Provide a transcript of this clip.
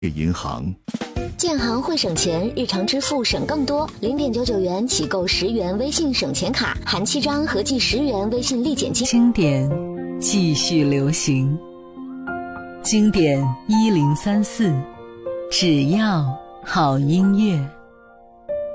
银行。 建行会省钱，日常支付省更多。0.99元起购10元微信省钱卡，含7张，合计10元微信立减金。 经典继续流行，经典1034，只要好音乐。